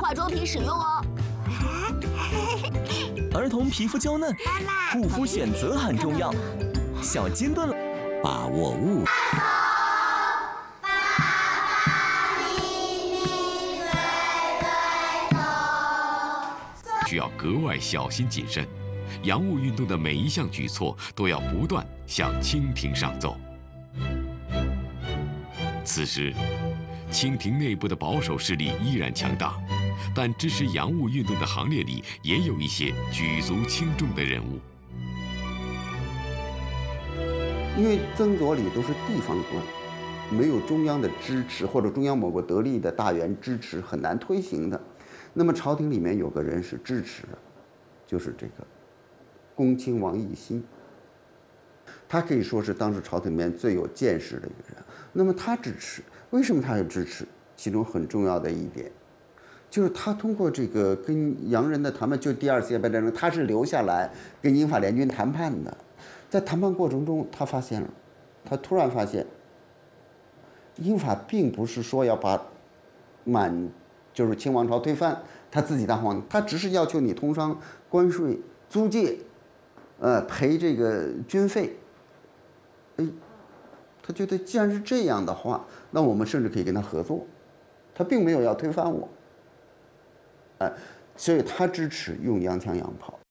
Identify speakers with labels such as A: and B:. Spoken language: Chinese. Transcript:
A: 化妆品使用哦。
B: 儿童皮肤娇嫩，护肤选择很重要。小金盾把握物。
C: 需要格外小心谨慎，洋务运动的每一项举措都要不断向清廷上奏。此时，清廷内部的保守势力依然强大，但支持洋务运动的行列里也有一些举足轻重的人物。
D: 因为曾左李都是地方官，没有中央的支持或者中央某个得力的大员支持，很难推行的。那么朝廷里面有个人是支持的，就是这个恭亲王奕欣。他可以说是当时朝廷里面最有见识的一个人。那么他支持，为什么他要支持？其中很重要的一点，就是他通过这个跟洋人的谈判，就第二次鸦片战争，他是留下来跟英法联军谈判的。在谈判过程中，他突然发现，英法并不是说要把就是清王朝推翻，他自己当皇帝，他只是要求你通商、关税、租界，赔这个军费。他觉得既然是这样的话，那我们甚至可以跟他合作，他并没有要推翻我，所以他支持用洋枪洋炮。